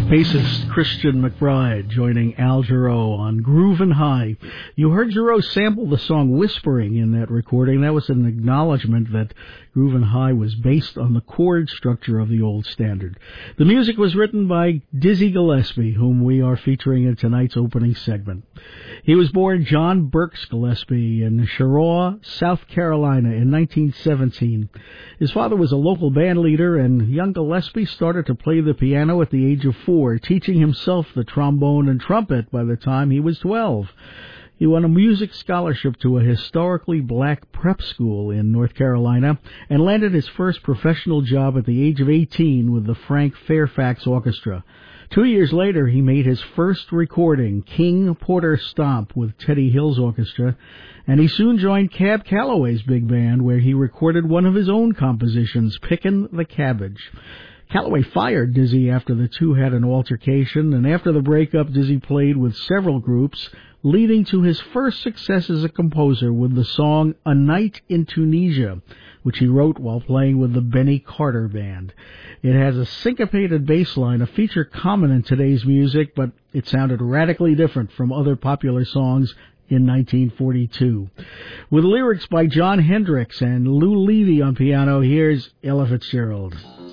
Bassist Christian McBride joining Al Jarreau on Groovin' High. You heard Jarreau sample the song Whispering in that recording. That was an acknowledgement that Groovin' High was based on the chord structure of the old standard. The music was written by Dizzy Gillespie, whom we are featuring in tonight's opening segment. He was born John Burks Gillespie in Cheraw, South Carolina in 1917. His father was a local band leader, and young Gillespie started to play the piano at the age of 4, teaching himself the trombone and trumpet by the time he was 12. He won a music scholarship to a historically black prep school in North Carolina and landed his first professional job at the age of 18 with the Frank Fairfax Orchestra. 2 years later, he made his first recording, King Porter Stomp, with Teddy Hill's orchestra, and he soon joined Cab Calloway's big band, where he recorded one of his own compositions, Pickin' the Cabbage. Calloway fired Dizzy after the two had an altercation, and after the breakup, Dizzy played with several groups, leading to his first success as a composer with the song A Night in Tunisia, which he wrote while playing with the Benny Carter Band. It has a syncopated bass line, a feature common in today's music, but it sounded radically different from other popular songs in 1942. With lyrics by John Hendricks and Lou Levy on piano, here's Ella Fitzgerald.